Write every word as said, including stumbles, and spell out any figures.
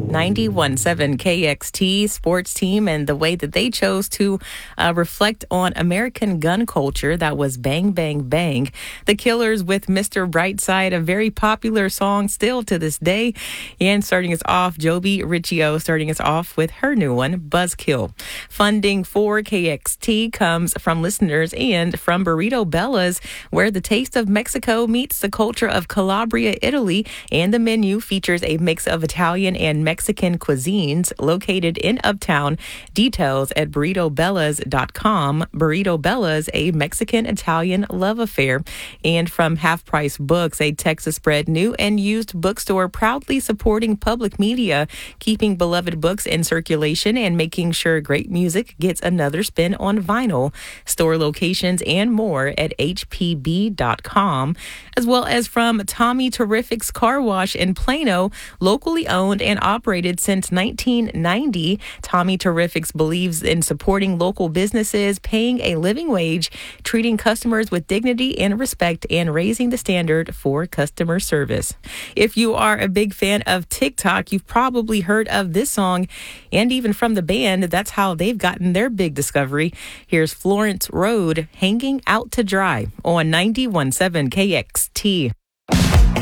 ninety-one point seven K X T sports team and the way that they chose to uh, reflect on American gun culture. That was Bang Bang Bang. The Killers with Mister Brightside, a very popular song still to this day. And starting us off, Joby Riccio starting us off with her new one, Buzzkill. Funding for K X T comes from listeners and from Burrito Bella's, where the taste of Mexico meets the culture of Calabria, Italy, and the menu features a mix of Italian and Mexican Mexican cuisines located in Uptown. Details at burrito bellas dot com. Burrito Bella's, a Mexican-Italian love affair. And from Half Price Books, a Texas-bred new and used bookstore proudly supporting public media, keeping beloved books in circulation and making sure great music gets another spin on vinyl. Store locations and more at H P B dot com. As well as from Tommy Terrific's Car Wash in Plano, locally owned and operated since nineteen ninety. Tommy Terrifics believes in supporting local businesses, paying a living wage, treating customers with dignity and respect, and raising the standard for customer service. If you are a big fan of TikTok, you've probably heard of this song, and even from the band, that's how they've gotten their big discovery. Here's Florence Road, Hanging Out to Dry on ninety-one point seven K X T.